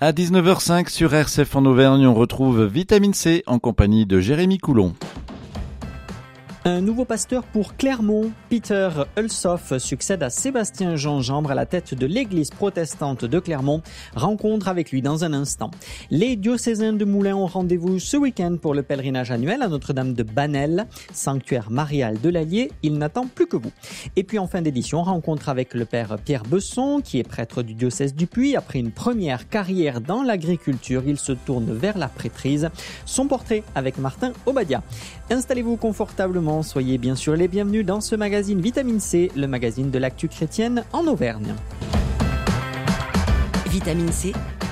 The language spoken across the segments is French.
À 19h05 sur RCF en Auvergne, on retrouve Vitamine C en compagnie de Jérémy Coulon. Un nouveau pasteur pour Clermont, Peter Ulsoff, succède à Sébastien Gingembre à la tête de l'église protestante de Clermont. Rencontre avec lui dans un instant. Les diocésains de Moulins ont rendez-vous ce week-end pour le pèlerinage annuel à Notre-Dame de Banel, sanctuaire marial de l'Allier. Il n'attend plus que vous. Et puis en fin d'édition, rencontre avec le père Pierre Besson, qui est prêtre du diocèse du Puy. Après une première carrière dans l'agriculture, il se tourne vers la prêtrise. Son portrait avec Martin Obadia. Installez-vous confortablement. Soyez bien sûr les bienvenus dans ce magazine Vitamine C, le magazine de l'actu chrétienne en Auvergne. Vitamine C,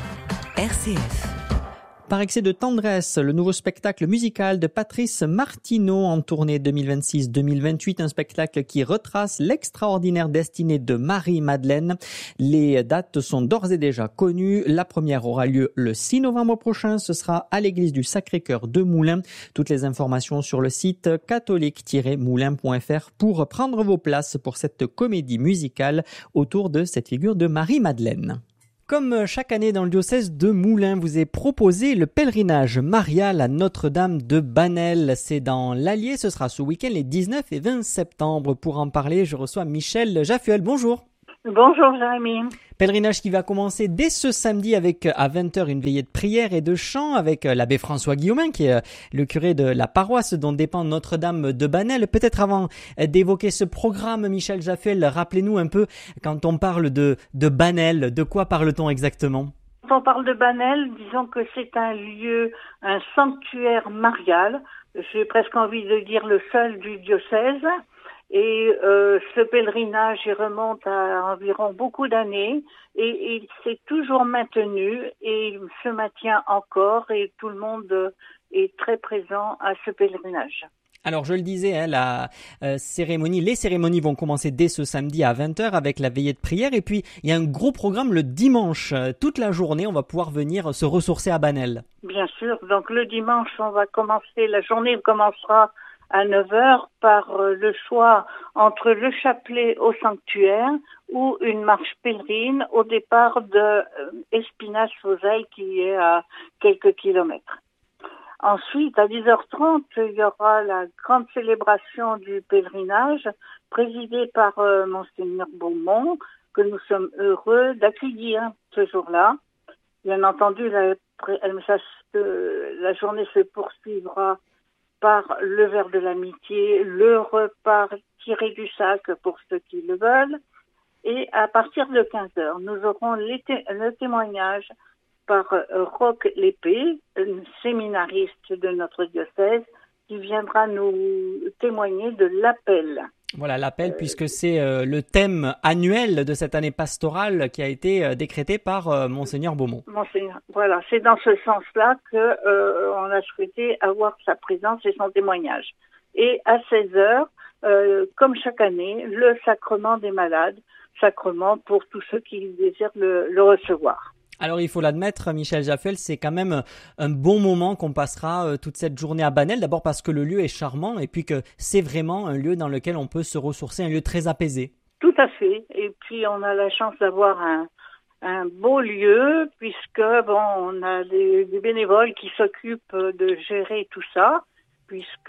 RCF. Par excès de tendresse, le nouveau spectacle musical de Patrice Martineau en tournée 2026-2028, un spectacle qui retrace l'extraordinaire destinée de Marie-Madeleine. Les dates sont d'ores et déjà connues. La première aura lieu le 6 novembre prochain. Ce sera à l'église du Sacré-Cœur de Moulins. Toutes les informations sur le site catholique-moulins.fr pour prendre vos places pour cette comédie musicale autour de cette figure de Marie-Madeleine. Comme chaque année dans le diocèse de Moulins, vous est proposé le pèlerinage marial à Notre-Dame de Banel. C'est dans l'Allier, ce sera ce week-end les 19 et 20 septembre. Pour en parler, je reçois Michel Jaffuel. Bonjour. Bonjour Jérémy. Pèlerinage qui va commencer dès ce samedi avec à 20h une veillée de prière et de chant avec l'abbé François Guillaumin qui est le curé de la paroisse dont dépend Notre-Dame de Banel. Peut-être avant d'évoquer ce programme, Michel Jaffuel, rappelez-nous un peu quand on parle de Banel, de quoi parle-t-on exactement ? Quand on parle de Banel, disons que c'est un lieu, un sanctuaire marial, j'ai presque envie de dire le seul du diocèse. Et ce pèlerinage, il remonte à environ beaucoup d'années et il s'est toujours maintenu et il se maintient encore et tout le monde est très présent à ce pèlerinage. Alors je le disais, les cérémonies vont commencer dès ce samedi à 20h avec la veillée de prière et puis il y a un gros programme le dimanche. Toute la journée, on va pouvoir venir se ressourcer à Banel. Bien sûr, donc le dimanche, la journée commencera à 9h par le choix entre le chapelet au sanctuaire ou une marche pèlerine au départ de Espinasse-Fauzeil qui est à quelques kilomètres. Ensuite, à 10h30, il y aura la grande célébration du pèlerinage présidée par Monseigneur Beaumont que nous sommes heureux d'accueillir ce jour-là. Bien entendu, la journée se poursuivra par le verre de l'amitié, le repas tiré du sac pour ceux qui le veulent. Et à partir de 15h, nous aurons le témoignage par Roch Lépée, une séminariste de notre diocèse, qui viendra nous témoigner de l'appel. Voilà, l'appel, puisque c'est le thème annuel de cette année pastorale qui a été décrété par Monseigneur Beaumont. Voilà, c'est dans ce sens-là que on a souhaité avoir sa présence et son témoignage. Et à 16h, comme chaque année, le sacrement des malades, sacrement pour tous ceux qui désirent le recevoir. Alors il faut l'admettre, Michel Jaffuel, c'est quand même un bon moment qu'on passera toute cette journée à Banel. D'abord parce que le lieu est charmant et puis que c'est vraiment un lieu dans lequel on peut se ressourcer, un lieu très apaisé. Tout à fait. Et puis on a la chance d'avoir un beau lieu puisque on a des bénévoles qui s'occupent de gérer tout ça puisque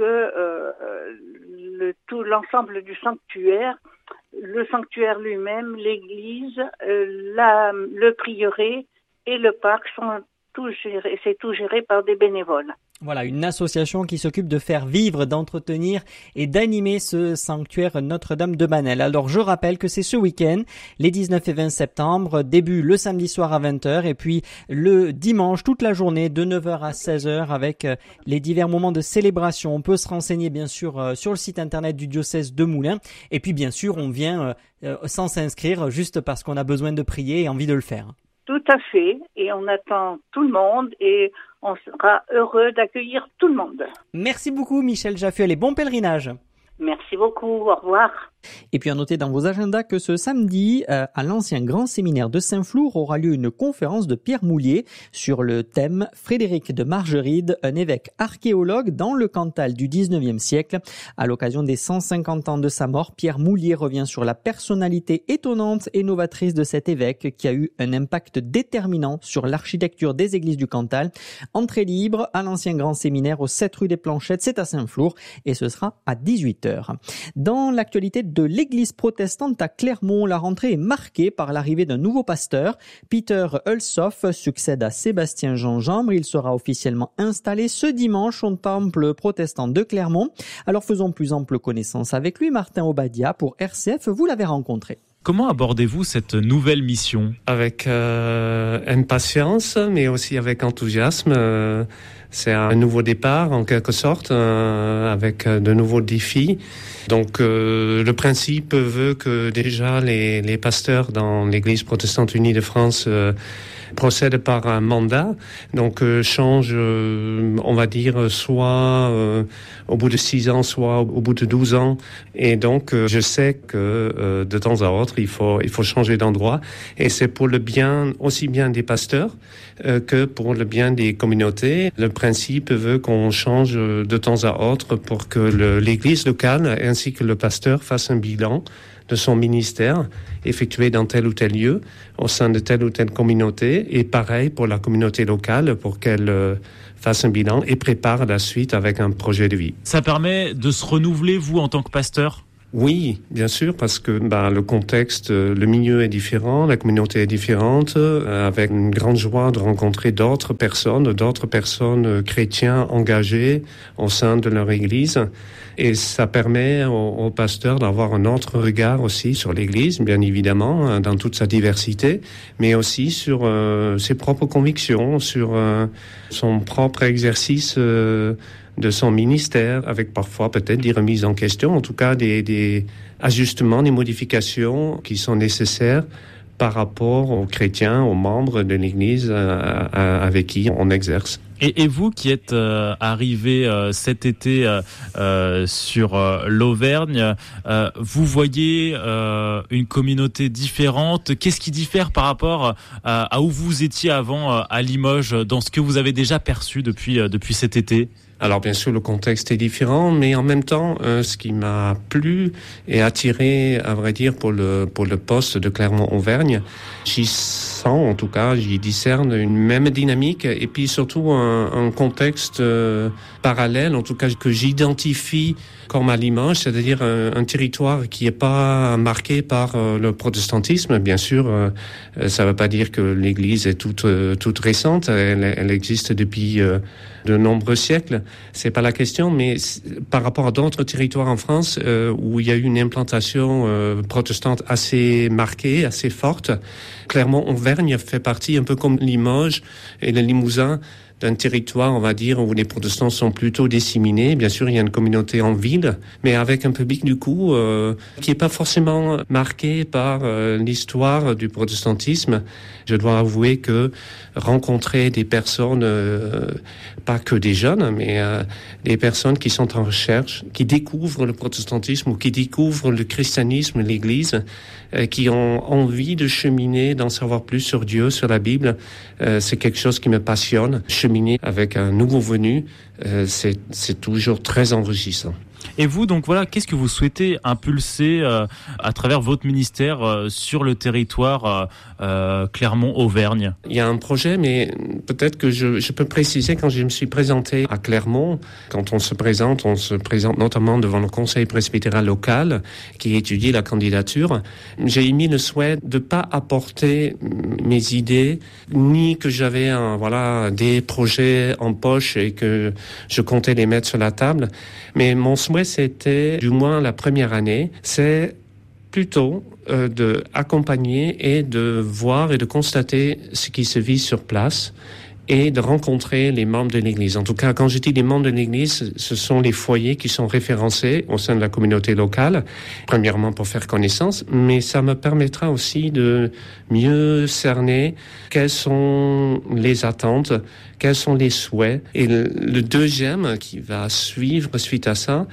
l'ensemble du sanctuaire, le sanctuaire lui-même, l'église, le prieuré et le parc c'est tout géré par des bénévoles. Voilà, une association qui s'occupe de faire vivre, d'entretenir et d'animer ce sanctuaire Notre-Dame de Banel. Alors je rappelle que c'est ce week-end, les 19 et 20 septembre, début le samedi soir à 20h et puis le dimanche toute la journée de 9h à 16h avec les divers moments de célébration. On peut se renseigner bien sûr sur le site internet du diocèse de Moulins et puis bien sûr on vient sans s'inscrire juste parce qu'on a besoin de prier et envie de le faire. Tout à fait, et on attend tout le monde et on sera heureux d'accueillir tout le monde. Merci beaucoup Michel Jaffuel et bon pèlerinage. Merci beaucoup, au revoir. Et puis à noter dans vos agendas que ce samedi, à l'ancien grand séminaire de Saint-Flour, aura lieu une conférence de Pierre Moulier sur le thème « Frédéric de Margeride, un évêque archéologue dans le Cantal du 19e siècle ». À l'occasion des 150 ans de sa mort, Pierre Moulier revient sur la personnalité étonnante et novatrice de cet évêque qui a eu un impact déterminant sur l'architecture des églises du Cantal. Entrée libre à l'ancien grand séminaire au 7 rue des Planchettes, c'est à Saint-Flour et ce sera à 18h. Dans l'actualité de l'église protestante à Clermont, la rentrée est marquée par l'arrivée d'un nouveau pasteur. Peter Ulsoff succède à Sébastien Jean Jambre. Il sera officiellement installé ce dimanche au temple protestant de Clermont. Alors faisons plus ample connaissance avec lui. Martin Obadia pour RCF, vous l'avez rencontré. Comment abordez-vous cette nouvelle mission ? Avec impatience, mais aussi avec enthousiasme. C'est un nouveau départ, en quelque sorte, avec de nouveaux défis. Donc, le principe veut que déjà les pasteurs dans l'Église protestante unie de France procèdent par un mandat, donc change, on va dire, soit au bout de 6 ans, soit au bout de 12 ans. Et donc, je sais que de temps à autre, il faut changer d'endroit. Et c'est pour le bien, aussi bien des pasteurs que pour le bien des communautés. Le principe veut qu'on change de temps à autre pour que l'Église locale ainsi que le pasteur fassent un bilan de son ministère effectué dans tel ou tel lieu, au sein de telle ou telle communauté, et pareil pour la communauté locale, pour qu'elle fasse un bilan et prépare la suite avec un projet de vie. Ça permet de se renouveler, vous, en tant que pasteur ? Oui, bien sûr, parce que le contexte, le milieu est différent, la communauté est différente, avec une grande joie de rencontrer d'autres personnes chrétiens engagés au sein de leur église. Et ça permet aux pasteurs d'avoir un autre regard aussi sur l'église, bien évidemment, dans toute sa diversité, mais aussi sur ses propres convictions, sur son propre exercice de son ministère, avec parfois peut-être des remises en question, en tout cas des ajustements, des modifications qui sont nécessaires par rapport aux chrétiens, aux membres de l'Église avec qui on exerce. Et vous qui êtes arrivé cet été sur l'Auvergne, vous voyez une communauté différente. Qu'est-ce qui diffère par rapport à où vous étiez avant à Limoges, dans ce que vous avez déjà perçu depuis cet été ? Alors bien sûr, le contexte est différent, mais en même temps, ce qui m'a plu et attiré, à vrai dire, pour le poste de Clermont-Auvergne, j'y sens, en tout cas, j'y discerne une même dynamique et puis surtout un contexte parallèle, en tout cas que j'identifie comme à Limoges, c'est-à-dire un territoire qui n'est pas marqué par le protestantisme. Bien sûr, ça ne veut pas dire que l'Église est toute récente, elle existe depuis de nombreux siècles. C'est pas la question, mais par rapport à d'autres territoires en France où il y a eu une implantation protestante assez marquée, assez forte, Clermont-Auvergne fait partie, un peu comme Limoges et le Limousin, d'un territoire, on va dire, où les protestants sont plutôt disséminés. Bien sûr, il y a une communauté en ville, mais avec un public, du coup, qui n'est pas forcément marqué par l'histoire du protestantisme. Je dois avouer que rencontrer des personnes, pas que des jeunes, mais des personnes qui sont en recherche, qui découvrent le protestantisme ou qui découvrent le christianisme, l'Église, qui ont envie de cheminer, d'en savoir plus sur Dieu, sur la Bible, c'est quelque chose qui me passionne. Cheminer avec un nouveau venu, c'est toujours très enrichissant. Et vous, donc voilà, qu'est-ce que vous souhaitez impulser à travers votre ministère sur le territoire Clermont-Auvergne ? Il y a un projet, mais peut-être que je peux préciser, quand je me suis présenté à Clermont, quand on se présente notamment devant le conseil presbytéral local qui étudie la candidature. J'ai émis le souhait de pas apporter mes idées, ni que j'avais des projets en poche et que je comptais les mettre sur la table, mais mon souhait, c'était, du moins la première année, c'est plutôt de accompagner et de voir et de constater ce qui se vit sur place et de rencontrer les membres de l'Église. En tout cas, quand je dis les membres de l'Église, ce sont les foyers qui sont référencés au sein de la communauté locale, premièrement pour faire connaissance, mais ça me permettra aussi de mieux cerner quelles sont les attentes, quels sont les souhaits. Et le deuxième qui va suivre suite à ça,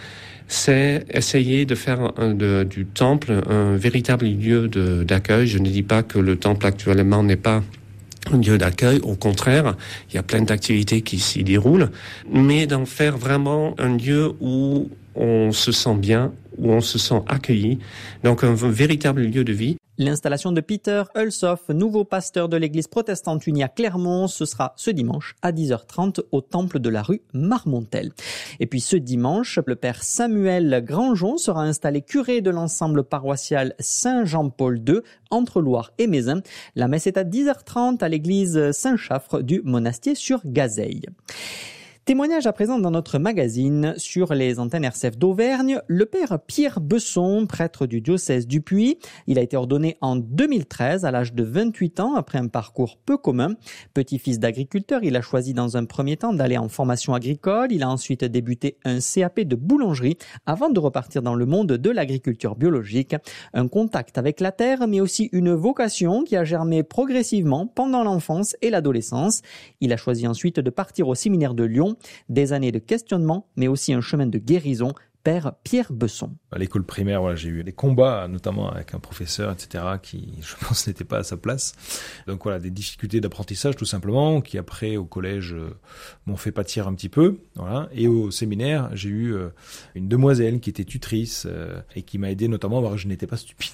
c'est essayer de faire du temple un véritable lieu d'accueil. Je ne dis pas que le temple actuellement n'est pas un lieu d'accueil, au contraire, il y a plein d'activités qui s'y déroulent, mais d'en faire vraiment un lieu où on se sent bien, où on se sent accueilli, donc un véritable lieu de vie. L'installation de Peter Hulshoff, nouveau pasteur de l'église protestante unie à Clermont, ce sera ce dimanche à 10h30 au temple de la rue Marmontel. Et puis ce dimanche, le père Samuel Grandjon sera installé curé de l'ensemble paroissial Saint-Jean-Paul II entre Loire et Mézin. La messe est à 10h30 à l'église Saint-Chaffre du Monastier-sur-Gazeille. Témoignage à présent dans notre magazine sur les antennes RCF d'Auvergne. Le père Pierre Besson, prêtre du diocèse du Puy, il a été ordonné en 2013 à l'âge de 28 ans après un parcours peu commun. Petit-fils d'agriculteur, il a choisi dans un premier temps d'aller en formation agricole. Il a ensuite débuté un CAP de boulangerie avant de repartir dans le monde de l'agriculture biologique. Un contact avec la terre, mais aussi une vocation qui a germé progressivement pendant l'enfance et l'adolescence. Il a choisi ensuite de partir au séminaire de Lyon. Des années de questionnement, mais aussi un chemin de guérison. Père Pierre Besson. À l'école primaire, voilà, j'ai eu des combats, notamment avec un professeur, etc., qui, je pense, n'était pas à sa place. Donc voilà, des difficultés d'apprentissage, tout simplement, qui après, au collège, m'ont fait pâtir un petit peu. Voilà. Et au séminaire, j'ai eu une demoiselle qui était tutrice et qui m'a aidé notamment à voir que je n'étais pas stupide.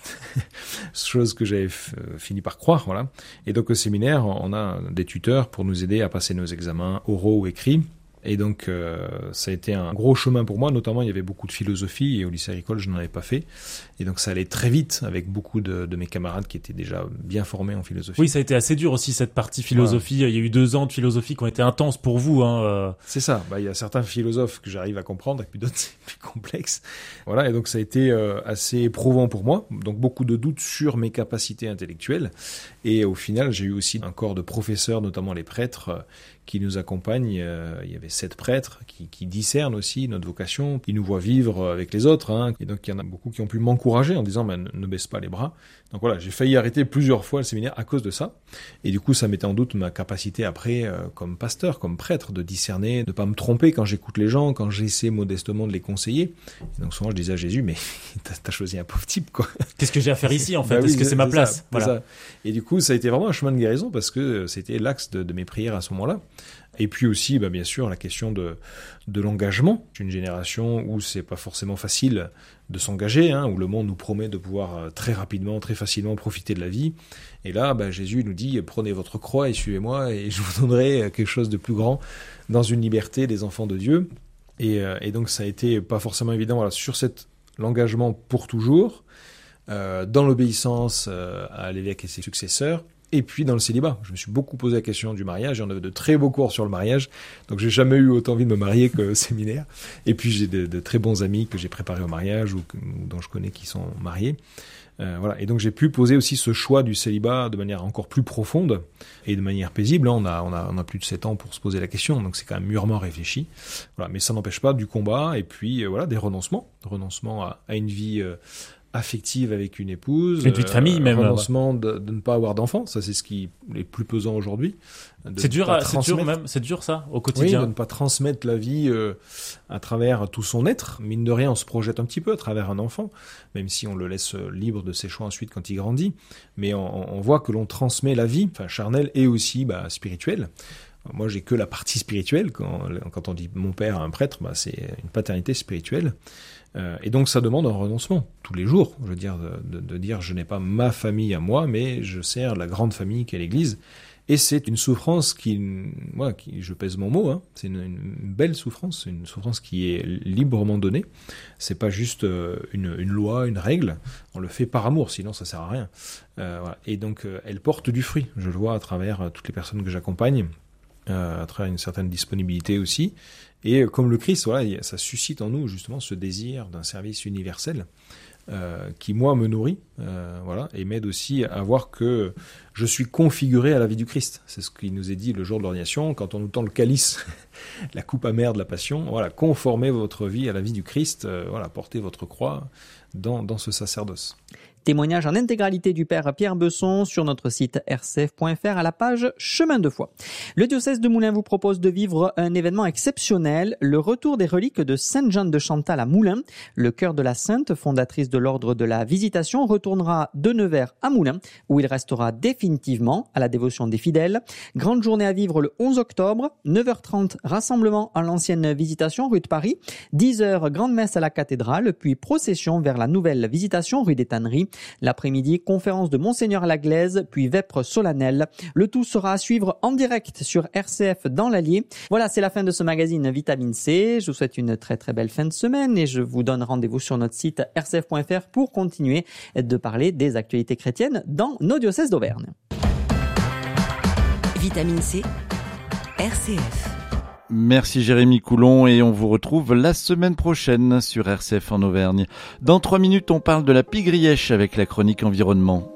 Chose que j'avais fini par croire, voilà. Et donc au séminaire, on a des tuteurs pour nous aider à passer nos examens oraux ou écrits. Et donc, ça a été un gros chemin pour moi. Notamment, il y avait beaucoup de philosophie et au lycée agricole, je n'en avais pas fait. Et donc, ça allait très vite avec beaucoup de mes camarades qui étaient déjà bien formés en philosophie. Oui, ça a été assez dur aussi, cette partie philosophie. Voilà. Il y a eu 2 ans de philosophie qui ont été intenses pour vous. C'est ça. Il y a certains philosophes que j'arrive à comprendre et puis d'autres, c'est plus complexe. Voilà. Et donc, ça a été assez éprouvant pour moi. Donc, beaucoup de doutes sur mes capacités intellectuelles. Et au final, j'ai eu aussi un corps de professeurs, notamment les prêtres, qui nous accompagnent. Il y avait 7 prêtres qui discernent aussi notre vocation, qui nous voient vivre avec les autres. Hein. Et donc, il y en a beaucoup qui ont pu m'encourager en disant ne baisse pas les bras. Donc voilà, j'ai failli arrêter plusieurs fois le séminaire à cause de ça. Et du coup, ça mettait en doute ma capacité après, comme pasteur, comme prêtre, de discerner, de ne pas me tromper quand j'écoute les gens, quand j'essaie modestement de les conseiller. Et donc souvent, je disais à Jésus, mais t'as choisi un pauvre type, quoi. Qu'est-ce que j'ai à faire ici, en fait? Est-ce que c'est ma place? Voilà. Ça. Et du coup, ça a été vraiment un chemin de guérison parce que c'était l'axe de mes prières à ce moment-là. Et puis aussi, bien sûr, la question de l'engagement. Une génération où c'est pas forcément facile de s'engager, hein, où le monde nous promet de pouvoir très rapidement, très facilement profiter de la vie. Et là, Jésus nous dit, prenez votre croix et suivez-moi et je vous donnerai quelque chose de plus grand dans une liberté des enfants de Dieu. Et donc, ça a été pas forcément évident, voilà, sur l'engagement pour toujours, dans l'obéissance à l'évêque et ses successeurs. Et puis dans le célibat, je me suis beaucoup posé la question du mariage, et on avait de très beaux cours sur le mariage, donc j'ai jamais eu autant envie de me marier qu'au séminaire. Et puis j'ai de très bons amis que j'ai préparés au mariage ou dont je connais qui sont mariés. Voilà. Et donc j'ai pu poser aussi ce choix du célibat de manière encore plus profonde et de manière paisible. On a plus de 7 ans pour se poser la question, donc c'est quand même mûrement réfléchi. Voilà. Mais ça n'empêche pas du combat et puis des renoncements à une vie affective avec une épouse, une vie de famille même, renoncement de ne pas avoir d'enfants, ça c'est ce qui est plus pesant aujourd'hui. C'est dur ça au quotidien. Oui, de ne pas transmettre la vie à travers tout son être. Mine de rien, on se projette un petit peu à travers un enfant, même si on le laisse libre de ses choix ensuite quand il grandit. Mais on voit que l'on transmet la vie, charnelle et aussi spirituelle. Moi, j'ai que la partie spirituelle. Quand on dit mon père, un prêtre, c'est une paternité spirituelle. Et donc, ça demande un renoncement tous les jours. Je veux dire, de dire, je n'ai pas ma famille à moi, mais je sers la grande famille qu'est l'Église. Et c'est une souffrance qui je pèse mon mot, hein, c'est une belle souffrance, une souffrance qui est librement donnée. C'est pas juste une loi, une règle. On le fait par amour, sinon ça sert à rien. Voilà. Et donc, elle porte du fruit. Je le vois à travers toutes les personnes que j'accompagne. À travers une certaine disponibilité aussi. Et comme le Christ, voilà, ça suscite en nous justement ce désir d'un service universel qui, moi, me nourrit et m'aide aussi à voir que je suis configuré à la vie du Christ. C'est ce qui nous est dit le jour de l'ordination, quand on nous tend le calice, la coupe amère de la passion. Voilà, conformez votre vie à la vie du Christ, portez votre croix dans ce sacerdoce. Témoignage en intégralité du père Pierre Besson sur notre site rcf.fr à la page Chemin de foi. Le diocèse de Moulins vous propose de vivre un événement exceptionnel, le retour des reliques de Sainte Jeanne de Chantal à Moulins. Le cœur de la Sainte, fondatrice de l'ordre de la Visitation, retournera de Nevers à Moulins, où il restera définitivement à la dévotion des fidèles. Grande journée à vivre le 11 octobre, 9h30, rassemblement à l'ancienne Visitation rue de Paris, 10h, grande messe à la cathédrale, puis procession vers la nouvelle Visitation rue des Tanneries. L'après-midi, conférence de Monseigneur à la Glaise, puis vêpres solennelles. Le tout sera à suivre en direct sur RCF dans l'Allier. Voilà, c'est la fin de ce magazine Vitamine C. Je vous souhaite une très très belle fin de semaine et je vous donne rendez-vous sur notre site rcf.fr pour continuer de parler des actualités chrétiennes dans nos diocèses d'Auvergne. Vitamine C, RCF. Merci Jérémy Coulon et on vous retrouve la semaine prochaine sur RCF en Auvergne. Dans 3 minutes, on parle de la pie grièche avec la chronique environnement.